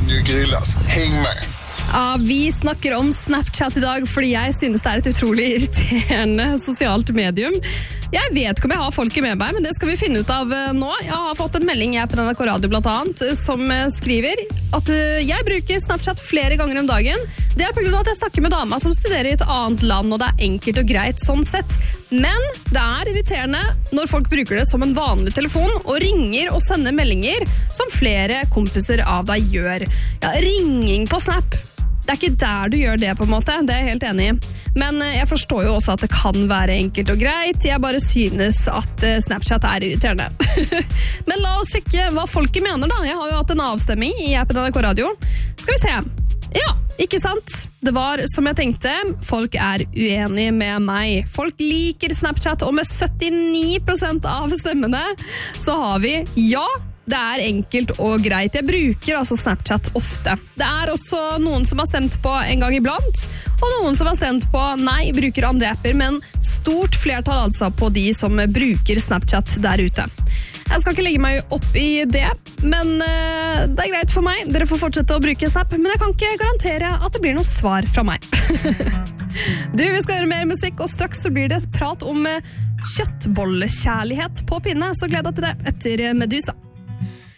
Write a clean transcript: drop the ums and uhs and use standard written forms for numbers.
ju grillas. Häng med! Ja, vi snakker om Snapchat i dag fordi jeg synes det er et utrolig irriterende sosialt medium. Jeg vet ikke om jeg har folket med meg, men det skal vi finne ut av nå. Jeg har fått en melding på NRK Radio blant annet, som skriver at jeg bruker Snapchat flere ganger om dagen. Det er på grunn av at jeg snakker med dama som studerer i et annet land, og det er enkelt og greit sånn sett. Men det er irriterende når folk bruker det som en vanlig telefon, og ringer og sender meldinger som flere kompiser av deg gjør. Ja, ringing på Snap. Det er ikke der du gjør det på en måte, det er jeg helt enig i. Men jeg forstår jo også at det kan være enkelt og greit, jeg bare synes at Snapchat er irriterende. Men la oss sjekke hva folket mener da. Jeg har jo hatt en avstemming i appen NRK Radio. Skal vi se. Ja, ikke sant? Det var som jeg tenkte, folk er uenige med meg. Folk liker Snapchat, og med 79% av stemmene så har vi ja. Det er enkelt og greit. Jeg bruker altså Snapchat ofte. Det er også noen som har stemt på en gang iblant, og noen som har stemt på nei, bruker andre apper, men stort flertall altså på de som bruker Snapchat der ute. Jeg skal ikke legge meg opp i det, men det er greit for meg. Dere får fortsette å bruke Snap, men jeg kan ikke garantere at det blir noe svar fra meg. Du, vi skal høre mer musikk, og straks så blir det prat om kjøttbollekjærlighet på pinne, så gled deg til det etter Medusa.